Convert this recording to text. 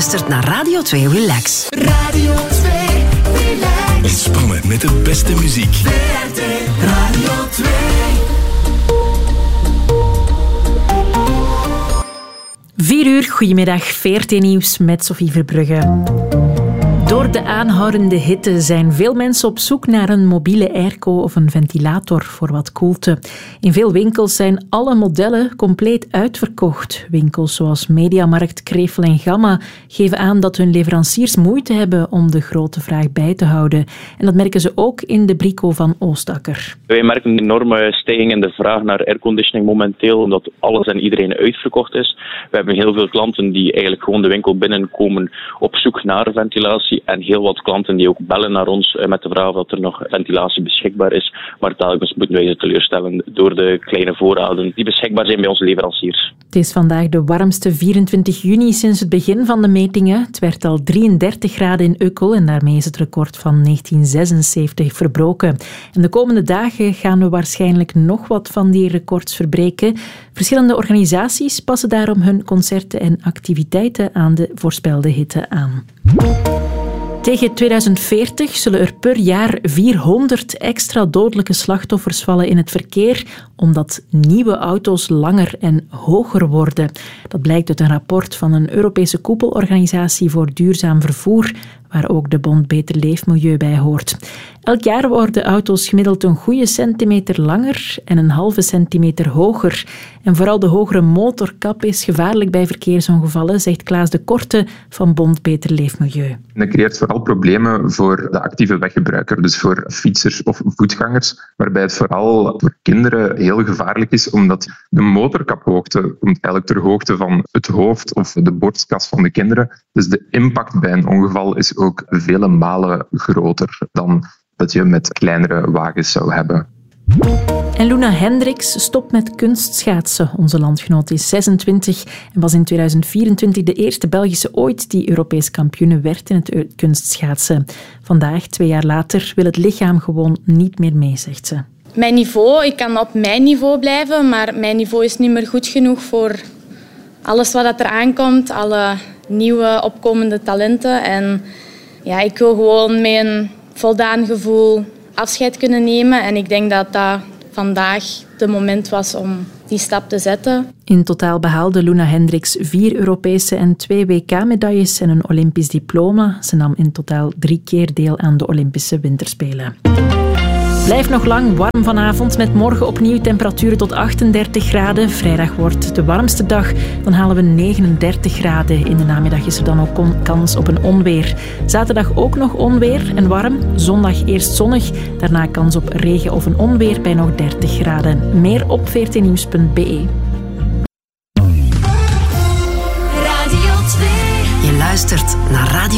luistert naar Radio 2 Relax. Radio 2 Relax. Ontspannen met de beste muziek. VRT Radio 2. Vier uur, goedemiddag, VRT Nieuws met Sophie Verbrugge. Door de aanhoudende hitte zijn veel mensen op zoek naar een mobiele airco of een ventilator voor wat koelte. In veel winkels zijn alle modellen compleet uitverkocht. Winkels zoals Mediamarkt, Krevel en Gamma geven aan dat hun leveranciers moeite hebben om de grote vraag bij te houden. En dat merken ze ook in de Brico van Oostakker. Wij merken een enorme stijging in de vraag naar airconditioning momenteel, omdat alles en iedereen uitverkocht is. We hebben heel veel klanten die eigenlijk gewoon de winkel binnenkomen op zoek naar ventilatie. En heel wat klanten die ook bellen naar ons met de vraag of er nog ventilatie beschikbaar is. Maar telkens moeten wij ze teleurstellen door de kleine voorraden die beschikbaar zijn bij onze leveranciers. Het is vandaag de warmste 24 juni sinds het begin van de metingen. Het werd al 33 graden in Ukkel en daarmee is het record van 1976 verbroken. En de komende dagen gaan we waarschijnlijk nog wat van die records verbreken. Verschillende organisaties passen daarom hun concerten en activiteiten aan de voorspelde hitte aan. Tegen 2040 zullen er per jaar 400 extra dodelijke slachtoffers vallen in het verkeer, omdat nieuwe auto's langer en hoger worden. Dat blijkt uit een rapport van een Europese koepelorganisatie voor duurzaam vervoer, waar ook de bond Beter Leefmilieu bij hoort. Elk jaar worden auto's gemiddeld een goede centimeter langer en een halve centimeter hoger. En vooral de hogere motorkap is gevaarlijk bij verkeersongevallen, zegt Klaas de Korte van bond Beter Leefmilieu. Dat creëert vooral problemen voor de actieve weggebruiker, dus voor fietsers of voetgangers, waarbij het vooral voor kinderen heel gevaarlijk is, omdat de motorkaphoogte komt eigenlijk ter hoogte van het hoofd of de borstkas van de kinderen. Dus de impact bij een ongeval is ook vele malen groter dan dat je met kleinere wagens zou hebben. En Luna Hendricks stopt met kunstschaatsen. Onze landgenoot is 26 en was in 2024 de eerste Belgische ooit die Europees kampioene werd in het kunstschaatsen. Vandaag, 2 jaar later, wil het lichaam gewoon niet meer mee, zegt ze. Mijn niveau, ik kan op mijn niveau blijven, maar mijn niveau is niet meer goed genoeg voor alles wat er aankomt, alle nieuwe opkomende talenten. En ja, ik wil gewoon met een voldaan gevoel afscheid kunnen nemen. En ik denk dat dat vandaag de moment was om die stap te zetten. In totaal behaalde Luna Hendricks 4 Europese en 2 WK-medailles en een Olympisch diploma. Ze nam in totaal 3 keer deel aan de Olympische Winterspelen. Blijft nog lang warm vanavond, met morgen opnieuw temperaturen tot 38 graden. Vrijdag wordt de warmste dag, dan halen we 39 graden. In de namiddag is er dan ook kans op een onweer. Zaterdag ook nog onweer en warm. Zondag eerst zonnig, daarna kans op regen of een onweer bij nog 30 graden. Meer op vrtnieuws.be. Radio 2. Je luistert naar Radio